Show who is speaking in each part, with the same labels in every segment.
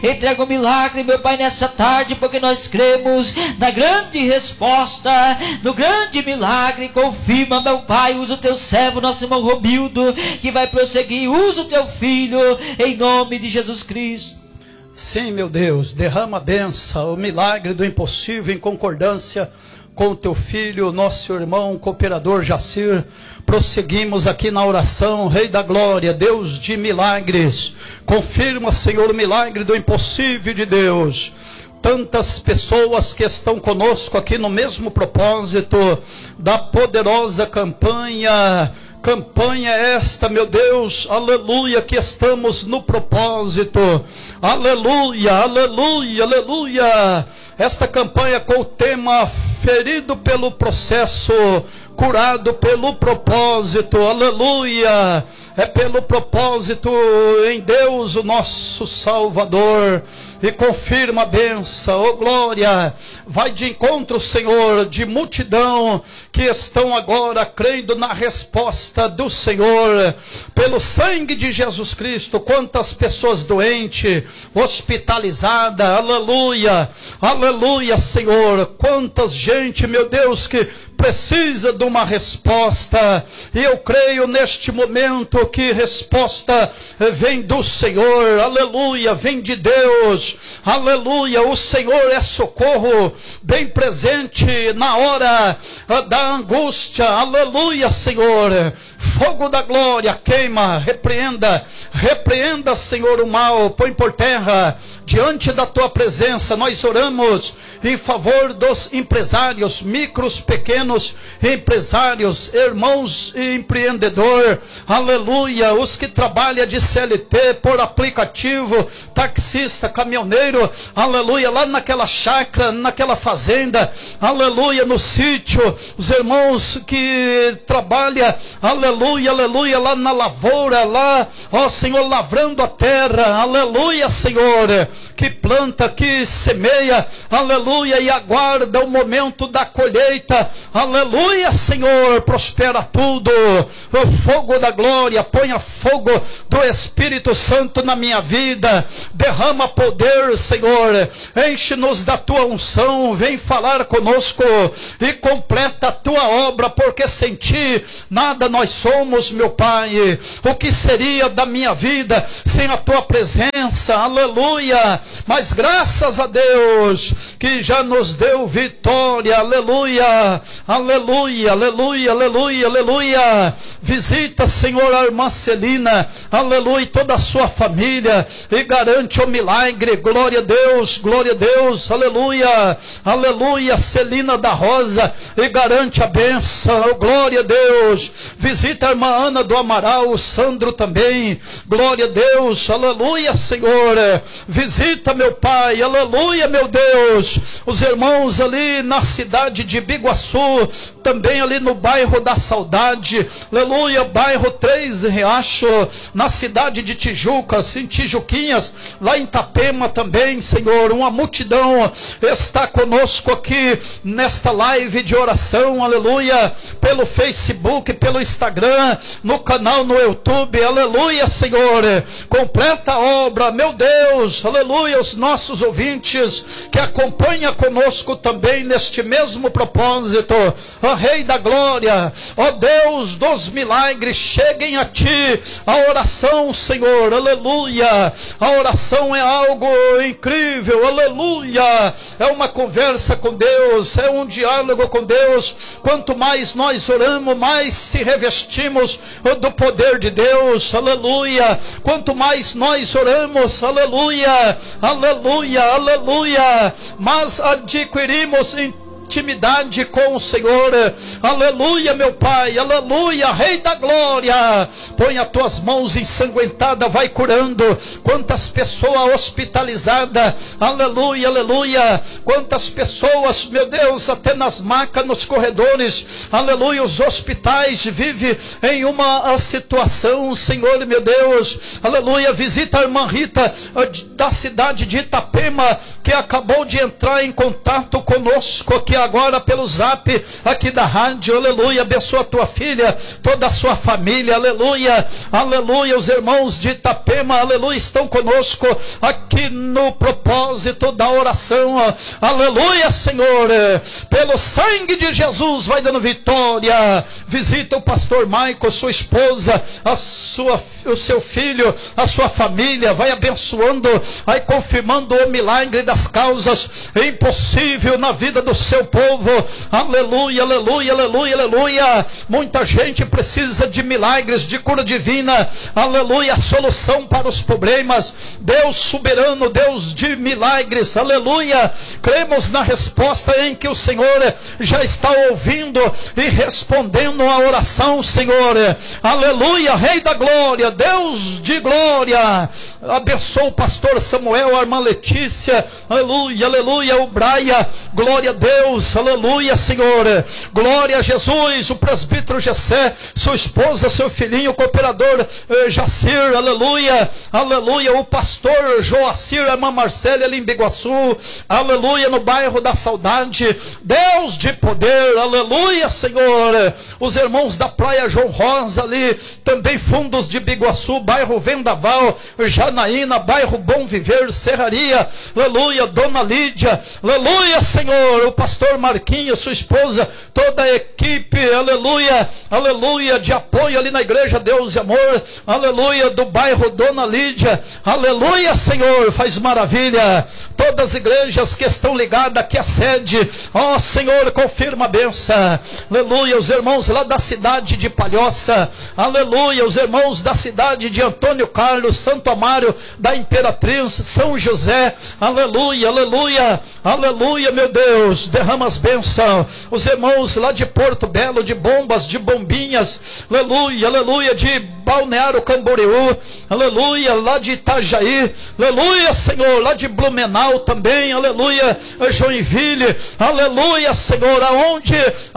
Speaker 1: Entrega o milagre, meu Pai, nessa tarde, porque nós cremos na grande resposta, no grande milagre. Confirma, meu Pai, usa o teu servo, nosso irmão Romildo, que vai prosseguir. Usa o teu filho, em nome de Jesus Cristo.
Speaker 2: Sim, meu Deus, derrama a bênção, o milagre do impossível em concordância com o teu filho, nosso irmão cooperador Jacir. Prosseguimos aqui na oração. Rei da glória, Deus de milagres, confirma, Senhor, o milagre do impossível de Deus. Tantas pessoas que estão conosco aqui no mesmo propósito da poderosa campanha esta, meu Deus, aleluia, que estamos no propósito, aleluia, aleluia, aleluia. Esta campanha com o tema ferido pelo processo, curado pelo propósito, aleluia. É pelo propósito em Deus, o nosso Salvador. E confirma a bênção, oh glória. Vai de encontro, Senhor, de multidão que estão agora crendo na resposta do Senhor. Pelo sangue de Jesus Cristo, quantas pessoas doentes, hospitalizadas, aleluia, aleluia, Senhor. Quantas gente, meu Deus, que precisa de uma resposta. E eu creio neste momento que resposta vem do Senhor, aleluia, vem de Deus, aleluia. O Senhor é socorro bem presente na hora da angústia, aleluia, Senhor. Fogo da glória, queima, repreenda, Senhor, o mal, põe por terra. Diante da tua presença, nós oramos em favor dos empresários, micros, pequenos empresários, irmãos e empreendedor, aleluia, os que trabalham de CLT, por aplicativo, taxista, caminhoneiro, aleluia, lá naquela chácara, naquela fazenda, aleluia, no sítio, os irmãos que trabalham, aleluia, aleluia, lá na lavoura, lá, ó Senhor, lavrando a terra, aleluia, Senhor, que planta, que semeia, aleluia, e aguarda o momento da colheita, aleluia, Senhor, prospera tudo. O fogo da glória, ponha fogo do Espírito Santo na minha vida, derrama poder, Senhor, enche-nos da tua unção, vem falar conosco e completa a tua obra, porque sem ti nada nós somos, meu Pai. O que seria da minha vida sem a tua presença, aleluia. Mas graças a Deus que já nos deu vitória, aleluia, aleluia, aleluia, aleluia, aleluia. Visita, Senhor, a irmã Celina, aleluia, e toda a sua família, e garante o milagre. Glória a Deus, aleluia, aleluia. Celina da Rosa, e garante a bênção, glória a Deus. Visita a irmã Ana do Amaral, o Sandro também, glória a Deus, aleluia, Senhor. Visita, meu Pai, aleluia, meu Deus, os irmãos ali na cidade de Biguaçu, também ali no bairro da Saudade, aleluia, bairro Três Riacho, na cidade de Tijucas, em Tijuquinhas, lá em Itapema também, Senhor. Uma multidão está conosco aqui nesta live de oração, aleluia, pelo Facebook, pelo Instagram, no canal no YouTube, aleluia, Senhor. Completa a obra, meu Deus, aleluia. Os nossos ouvintes que acompanham conosco também neste mesmo propósito, ó Rei da glória, ó Deus dos milagres, cheguem a ti. A oração, Senhor, aleluia, a oração é algo incrível, aleluia, é uma conversa com Deus, é um diálogo com Deus. Quanto mais nós oramos, mais se revestimos do poder de Deus, aleluia. Quanto mais nós oramos, aleluia, aleluia, aleluia, mas adquirimos intimidade com o Senhor, aleluia, meu Pai, aleluia, Rei da glória. Põe as tuas mãos ensanguentadas, vai curando. Quantas pessoas hospitalizadas, aleluia, aleluia. Quantas pessoas, meu Deus, até nas macas, nos corredores, aleluia, os hospitais vivem em uma situação, Senhor, meu Deus, aleluia. Visita a irmã Rita da cidade de Itapema, que acabou de entrar em contato conosco, que aleluia, agora pelo zap aqui da rádio, aleluia, abençoa a tua filha, toda a sua família, aleluia, aleluia, os irmãos de Itapema, aleluia, estão conosco aqui no propósito da oração, aleluia, Senhor, pelo sangue de Jesus, vai dando vitória, visita o pastor Maico, sua esposa, o seu filho, a sua família, vai abençoando, vai confirmando o milagre das causas impossível na vida do seu povo, aleluia, aleluia, aleluia, aleluia. Muita gente precisa de milagres, de cura divina, aleluia, solução para os problemas. Deus soberano, Deus de milagres, aleluia. Cremos na resposta em que o Senhor já está ouvindo e respondendo a oração, Senhor, aleluia, Rei da glória, Deus de glória. Abençoa o pastor Samuel, a irmã Letícia, aleluia, aleluia, o Braia, glória a Deus, aleluia, Senhor, glória a Jesus, o presbítero Gessé, sua esposa, seu filhinho, o cooperador Jacir, aleluia, aleluia, o pastor Joacir, a irmã Marcélia, ali em Biguaçu, aleluia, no bairro da Saudade, Deus de poder, aleluia, Senhor, os irmãos da Praia João Rosa ali, também fundos de Biguaçu, bairro Vendaval, Janaína, bairro Bom Viver, Serraria, aleluia, Dona Lídia, aleluia, Senhor, o pastor Marquinhos, sua esposa, toda a equipe, aleluia, aleluia, de apoio ali na igreja Deus e Amor, aleluia, do bairro Dona Lídia, aleluia, Senhor, faz maravilha, todas as igrejas que estão ligadas aqui à sede, ó Senhor, confirma a benção, aleluia, os irmãos lá da cidade de Palhoça, aleluia, os irmãos da cidade de Antônio Carlos, Santo Amaro, da Imperatriz, São José, aleluia, aleluia, aleluia, meu Deus, derrama as bênçãos, os irmãos lá de Porto Belo, de Bombas, de Bombinhas, aleluia, aleluia, de Balneário Camboriú, aleluia, lá de Itajaí, aleluia, Senhor, lá de Blumenau também, aleluia, Joinville, aleluia, Senhor, aonde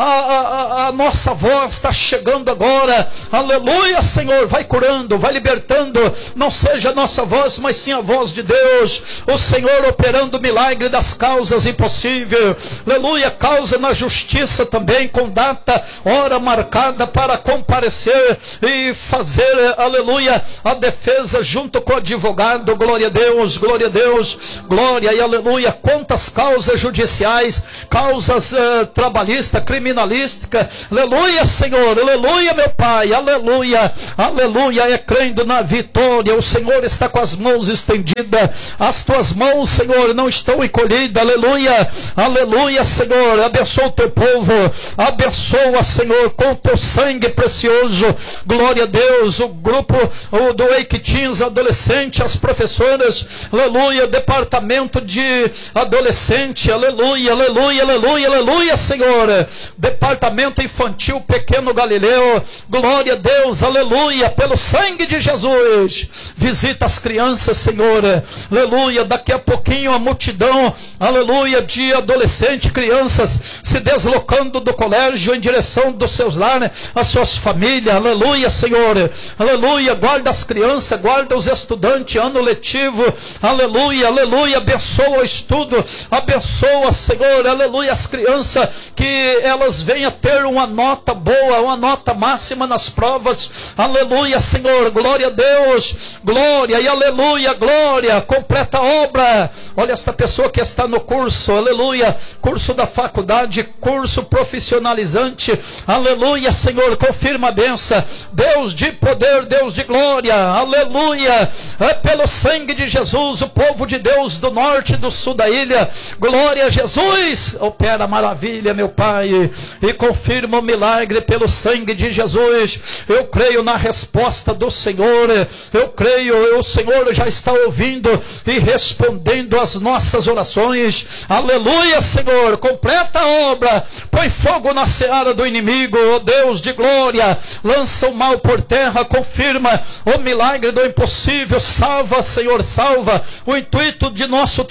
Speaker 2: a nossa voz está chegando agora, aleluia, Senhor, vai curando, vai libertando, não seja a nossa voz, mas sim a voz de Deus, o Senhor operando o milagre das causas impossíveis, aleluia, causa na justiça também, com data, hora marcada para comparecer e fazer, aleluia, a defesa junto com o advogado, glória a Deus, glória a Deus, glória e aleluia, quantas causas judiciais, causas trabalhistas, criminalísticas, aleluia, Senhor, aleluia, meu Pai, aleluia, aleluia, é crendo na vitória, o Senhor está com as mãos estendidas, as tuas mãos, Senhor, não estão encolhidas, aleluia, aleluia, Senhor, abençoa o teu povo, abençoa, Senhor, com o teu sangue precioso, glória a Deus, o grupo do Wake Teens, adolescente, as professoras, aleluia, departamento de adolescente, aleluia, aleluia, aleluia, aleluia, Senhor, departamento infantil, pequeno Galileu, glória a Deus, aleluia, pelo sangue de Jesus, visita as crianças, Senhor, aleluia, daqui a pouquinho a multidão, aleluia, de adolescentes, crianças, se deslocando do colégio em direção dos seus lares, as suas famílias, aleluia, Senhor, aleluia, guarda as crianças, guarda os estudantes, ano letivo, aleluia, aleluia, abençoa o estudo, abençoa, Senhor, aleluia, as crianças, que elas venham ter uma nota boa, uma nota máxima nas provas, aleluia, Senhor, glória a Deus, glória e aleluia, glória, completa a obra, olha esta pessoa que está no curso, aleluia, curso da faculdade, curso profissionalizante, aleluia, Senhor, confirma a benção, Deus de poder, Deus de glória, aleluia, é pelo sangue de Jesus, o povo de Deus do norte e do sul da ilha, glória a Jesus, opera maravilha, meu Pai, e confirma o milagre pelo sangue de Jesus, eu creio na resposta do Senhor, eu creio, o Senhor já está ouvindo e respondendo as nossas orações, aleluia, Senhor, completa a obra, põe fogo na seara do inimigo, ó Deus de glória, lança o mal por terra, confirma o milagre do impossível, salva, Senhor, salva, o intuito de nosso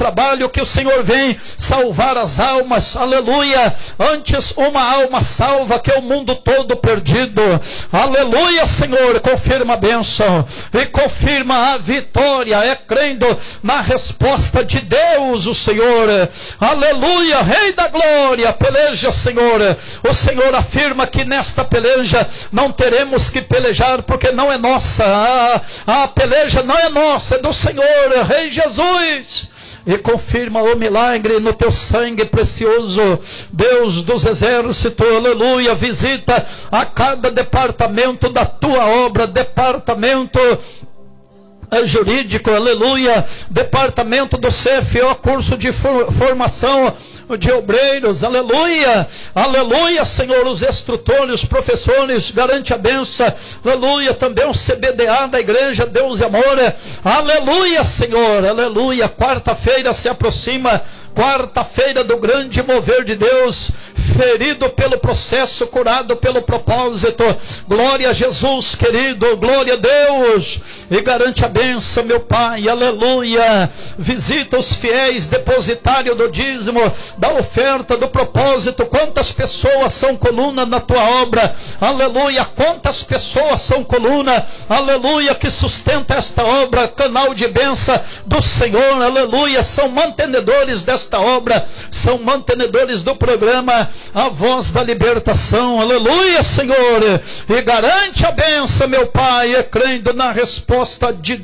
Speaker 2: trabalho que o Senhor vem salvar as almas, aleluia. Antes uma alma salva que é o mundo todo perdido, aleluia, Senhor. Confirma a bênção e confirma a vitória, é crendo na resposta de Deus, o Senhor, aleluia. Rei da glória, peleja, Senhor. O Senhor afirma que nesta peleja não teremos que pelejar, porque não é nossa, a peleja não é nossa, é do Senhor, Rei Jesus. E confirma o milagre no teu sangue precioso, Deus dos exércitos, aleluia. Visita a cada departamento da tua obra, departamento jurídico, aleluia, departamento do CFO, curso de formação de obreiros, aleluia, aleluia, Senhor. Os instrutores, os professores, garante a benção, aleluia. Também o CBDA da igreja Deus e Amor, aleluia, Senhor, aleluia. Quarta-feira se aproxima, quarta-feira do grande mover de Deus, ferido pelo processo, curado pelo propósito. Glória a Jesus, querido, glória a Deus. E garante a bênção, meu Pai, aleluia. Visita os fiéis, depositário do dízimo, da oferta, do propósito. Quantas pessoas são coluna na tua obra, aleluia. Quantas pessoas são coluna, aleluia, que sustenta esta obra, canal de bênção do Senhor, aleluia. São mantenedores desta obra, são mantenedores do programa A Voz da Libertação, aleluia, Senhor. E garante a bênção, meu Pai, crendo na resposta de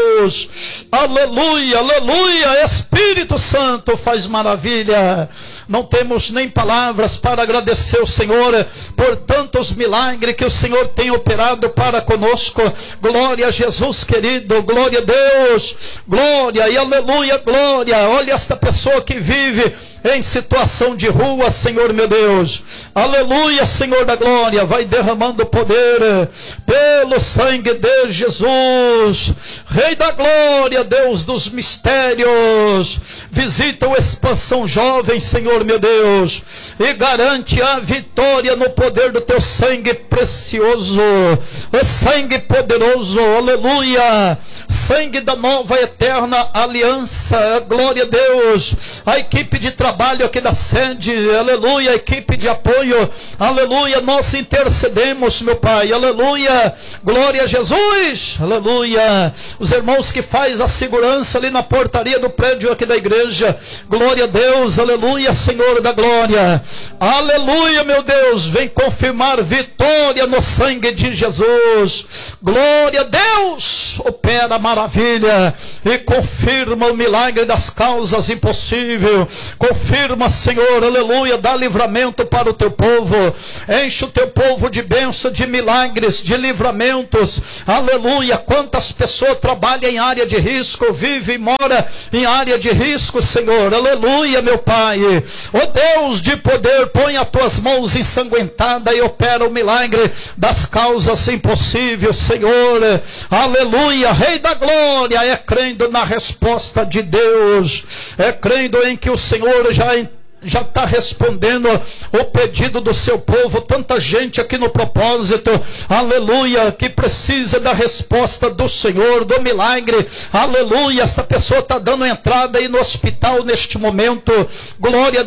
Speaker 2: Deus, aleluia, aleluia. Espírito Santo faz maravilha. Não temos nem palavras para agradecer o Senhor por tantos milagres que o Senhor tem operado para conosco. Glória a Jesus, querido, glória a Deus, glória e aleluia, glória. Olha esta pessoa que vive em situação de rua, Senhor meu Deus, aleluia, Senhor da glória. Vai derramando poder pelo sangue de Jesus, Rei da glória, Deus dos mistérios. Visita o Expansão Jovem, Senhor meu Deus, e garante a vitória no poder do teu sangue precioso, o sangue poderoso, aleluia. Sangue da nova eterna aliança, glória a Deus. A equipe de trabalho aqui da sede, aleluia, a equipe de apoio, aleluia, nós intercedemos, meu Pai, aleluia, glória a Jesus, aleluia. Os irmãos que faz a segurança ali na portaria do prédio aqui da igreja, glória a Deus, aleluia, Senhor da glória, aleluia, meu Deus, vem confirmar vitória no sangue de Jesus, glória a Deus. Opera maravilha e confirma o milagre das causas impossíveis. Confirma, Senhor, aleluia, dá livramento para o teu povo. Enche o teu povo de bênção, de milagres, de livramentos, aleluia. Quantas pessoas trabalham em área de risco, vivem e moram em área de risco, Senhor, aleluia, meu Pai. Ó Deus de poder, põe as tuas mãos ensanguentadas e opera o milagre das causas impossíveis, Senhor, aleluia. Rei da glória, é crendo na resposta de Deus, é crendo em que o Senhor já está respondendo o pedido do seu povo. Tanta gente aqui no propósito, aleluia, que precisa da resposta do Senhor, do milagre, aleluia. Esta pessoa está dando entrada aí no hospital neste momento, glória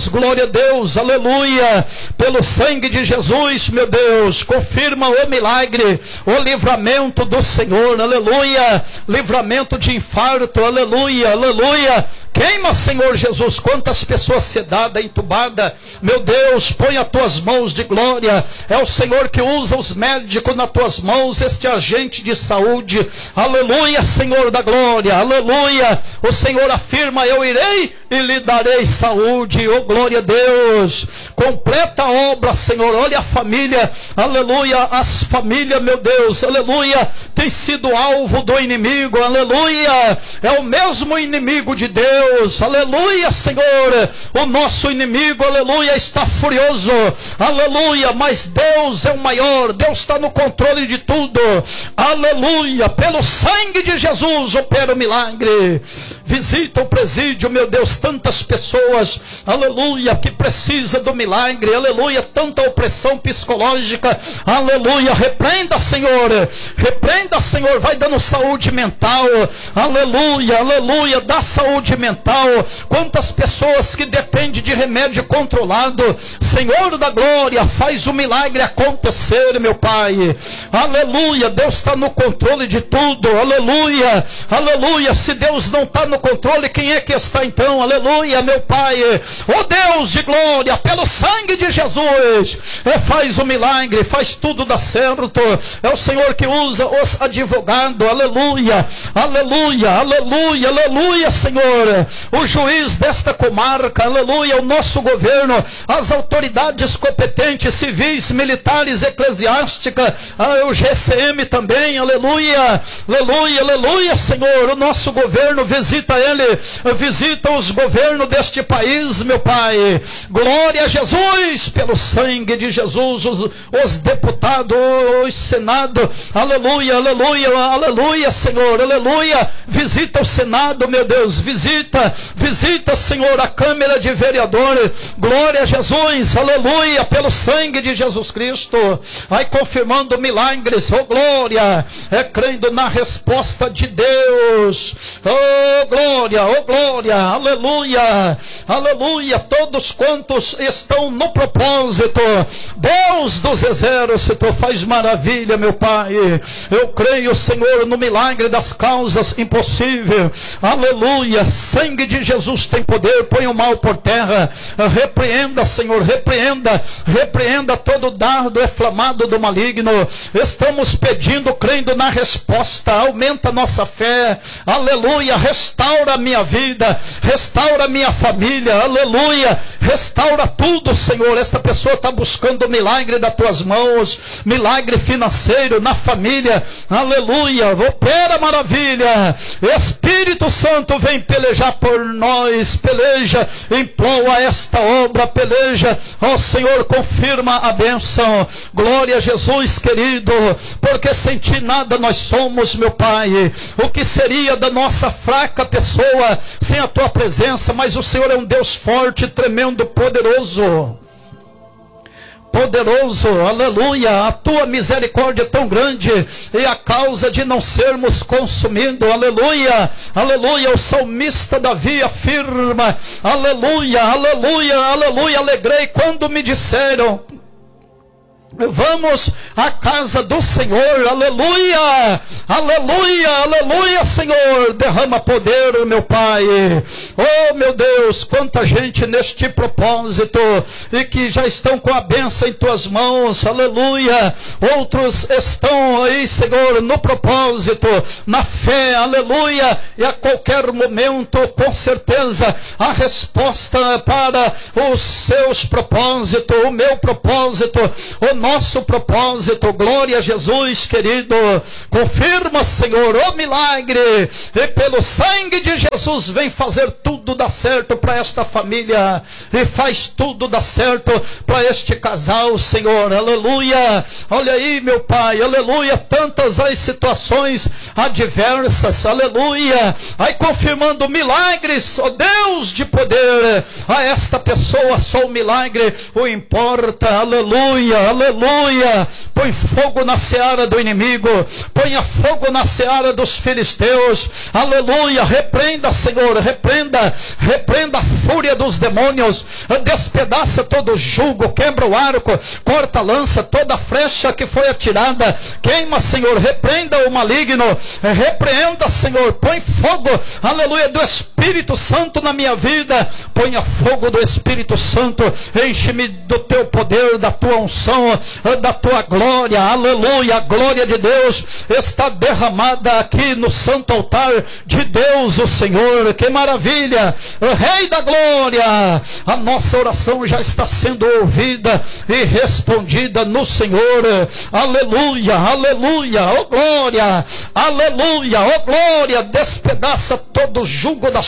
Speaker 2: a Deus, aleluia. Pelo sangue de Jesus, meu Deus, confirma o milagre, o livramento do Senhor, aleluia. Livramento de infarto, aleluia, aleluia. Queima, Senhor Jesus, quantas pessoas sedadas, entubadas, meu Deus, põe as tuas mãos de glória. É o Senhor que usa os médicos nas tuas mãos, este agente de saúde, aleluia, Senhor da glória, aleluia. O Senhor afirma, eu irei e lhe darei saúde, oh glória a Deus. Completa a obra, Senhor. Olha a família, aleluia, as famílias, meu Deus, aleluia, tem sido alvo do inimigo, aleluia. É o mesmo inimigo de Deus, aleluia, Senhor. O nosso inimigo, aleluia, está furioso, aleluia, mas Deus é o maior, Deus está no controle de tudo, aleluia. Pelo sangue de Jesus opera o milagre. visita o presídio, meu Deus, tantas pessoas, aleluia, que precisa do milagre, aleluia, tanta opressão psicológica, aleluia, repreenda, Senhor, vai dando saúde mental, aleluia, aleluia, dá saúde mental. Quantas pessoas que dependem de remédio controlado, Senhor da glória, faz o milagre acontecer, meu Pai, aleluia. Deus está no controle de tudo, aleluia, aleluia. Se Deus não está no controle, quem é que está então? Aleluia, meu Pai, oh Deus de glória, pelo sangue de Jesus, faz o milagre, faz tudo dar certo. É o Senhor que usa os advogados, aleluia, aleluia, aleluia, aleluia, Senhor, o juiz desta comarca, aleluia, o nosso governo, as autoridades competentes, civis, militares, eclesiásticas, o GCM também, aleluia, aleluia, aleluia, Senhor, o nosso governo, visita ele, visita os governos deste país, meu Pai, glória a Jesus, pelo sangue de Jesus, os deputados, os Senado, aleluia, aleluia, aleluia, Senhor, aleluia, visita o Senado, meu Deus, visita, Senhor, a Câmara de Vereadores, glória a Jesus, aleluia, pelo sangue de Jesus Cristo, vai confirmando milagres, oh glória, crendo na resposta de Deus, oh glória, aleluia, aleluia, todos quantos estão no propósito, Deus dos exércitos, faz maravilha, meu Pai, eu creio, Senhor, no milagre das causas impossíveis, aleluia, sangue de Jesus tem poder, põe o mal por terra, repreenda, Senhor, repreenda todo dardo inflamado do maligno, estamos pedindo, crendo na resposta, aumenta a nossa fé, aleluia, restaura a minha vida, restaura a minha família, aleluia, restaura tudo, Senhor. Esta pessoa está buscando o milagre das tuas mãos, milagre financeiro na família, aleluia, opera maravilha, Espírito Santo vem pelejar por nós, peleja, implora esta obra, peleja, ó Senhor, confirma a bênção, glória a Jesus querido, porque sem ti nada nós somos, meu Pai, o que seria da nossa fraca pessoa sem a tua presença, mas o Senhor é um Deus forte, tremendo, poderoso, aleluia, a tua misericórdia é tão grande, e a causa de não sermos consumidos, aleluia, aleluia, o salmista Davi afirma, aleluia, aleluia, aleluia, alegrei quando me disseram, vamos à casa do Senhor, aleluia, aleluia, aleluia, Senhor, derrama poder, meu Pai, oh meu Deus, quanta gente neste propósito, e que já estão com a bênção em tuas mãos, aleluia, outros estão aí, Senhor, no propósito, na fé, aleluia, e a qualquer momento, com certeza, a resposta para os seus propósitos, o meu propósito, o nosso propósito, glória a Jesus querido, confirma, Senhor, o milagre, e pelo sangue de Jesus vem fazer tudo dar certo para esta família, e faz tudo dar certo para este casal, Senhor, aleluia, olha aí, meu Pai, aleluia, tantas as situações adversas, aleluia, aí confirmando milagres, ó Deus de poder, a esta pessoa só o milagre o importa, aleluia, aleluia, põe fogo na seara do inimigo, ponha fogo na seara dos filisteus, aleluia, repreenda, Senhor, repreenda a fúria dos demônios, despedaça todo o jugo, quebra o arco, corta a lança, toda a flecha que foi atirada, queima, Senhor, repreenda o maligno, repreenda, Senhor, põe fogo, aleluia, do Espírito Santo na minha vida, ponha fogo do Espírito Santo, enche-me do teu poder, da tua unção, da tua glória, aleluia, a glória de Deus está derramada aqui no santo altar de Deus, o Senhor, que maravilha, o Rei da glória, a nossa oração já está sendo ouvida e respondida no Senhor, aleluia, aleluia, ó glória, aleluia, ó glória, despedaça todo o jugo das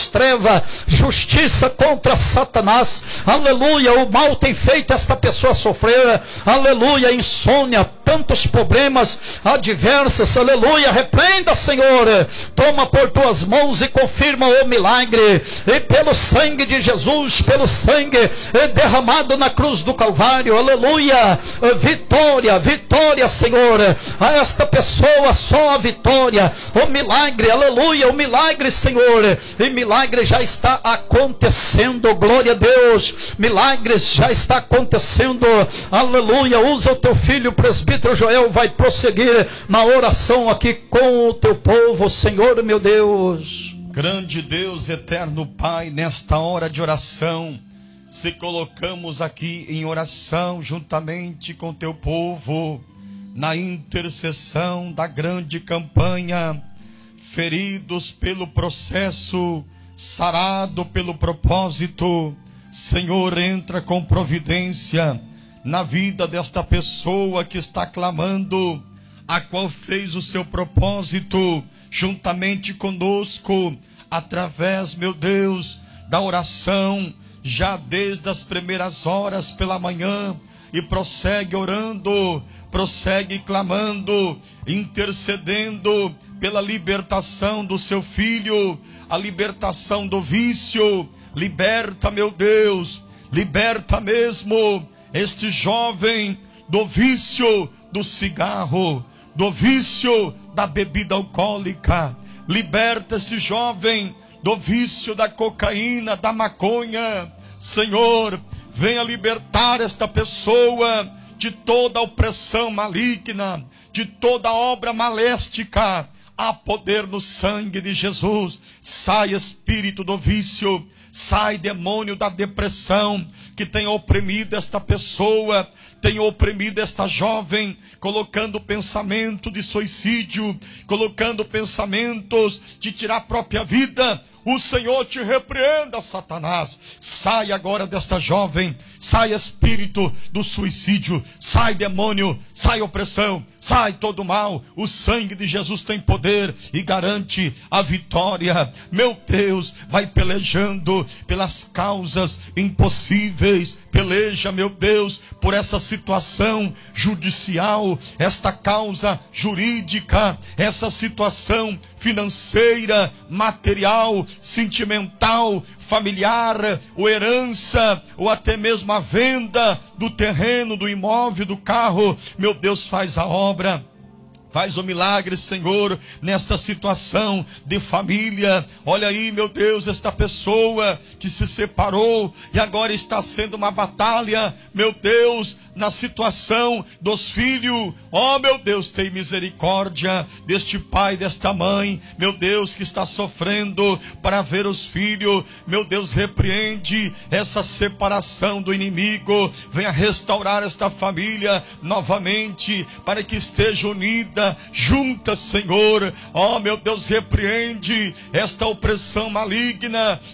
Speaker 2: das trevas, justiça contra Satanás, aleluia. O mal tem feito esta pessoa sofrer, aleluia, insônia, tantos problemas adversos, aleluia. Repreenda, Senhor, toma por tuas mãos e confirma o milagre, e pelo sangue de Jesus, pelo sangue derramado na cruz do Calvário, aleluia, vitória, vitória, Senhor, a esta pessoa só a vitória, o milagre, aleluia, o milagre, Senhor, e milagre já está acontecendo, glória a Deus, milagres já está acontecendo, aleluia. Usa o teu filho, o presbítero Joel, vai prosseguir na oração aqui com o teu povo, Senhor, meu Deus.
Speaker 3: Grande Deus, eterno Pai, nesta hora de oração, se colocamos aqui em oração juntamente com teu povo, na intercessão da grande campanha, feridos pelo processo, sarado pelo propósito. Senhor, entra com providência na vida desta pessoa que está clamando, a qual fez o seu propósito juntamente conosco, através, meu Deus, da oração, já desde as primeiras horas pela manhã, e prossegue orando, prossegue clamando, intercedendo pela libertação do seu filho, a libertação do vício. Liberta, meu Deus, liberta mesmo este jovem do vício do cigarro, do vício da bebida alcoólica. Liberta esse jovem do vício da cocaína, da maconha. Senhor, venha libertar esta pessoa de toda opressão maligna, de toda obra maléfica. Há poder no sangue de Jesus. Sai espírito do vício, sai demônio da depressão que tem oprimido esta pessoa, tem oprimido esta jovem, colocando pensamento de suicídio, colocando pensamentos de tirar a própria vida. O Senhor te repreenda, Satanás. Sai agora desta jovem, sai espírito do suicídio, sai demônio, sai opressão, sai todo mal. O sangue de Jesus tem poder e garante a vitória. Meu Deus, vai pelejando pelas causas impossíveis. Peleja, meu Deus, por essa situação judicial, esta causa jurídica, essa situação financeira, material, sentimental, familiar, ou herança, ou até mesmo a venda do terreno, do imóvel, do carro. Meu Deus, faz a obra. Faz o milagre, Senhor, nesta situação de família. Olha aí, meu Deus, esta pessoa que se separou e agora está sendo uma batalha, meu Deus, na situação dos filhos. Oh, meu Deus, tem misericórdia deste pai, desta mãe, meu Deus, que está sofrendo para ver os filhos. Meu Deus, repreende essa separação do inimigo. Venha restaurar esta família novamente, para que esteja unida, junta, Senhor. Oh, meu Deus, repreende esta opressão maligna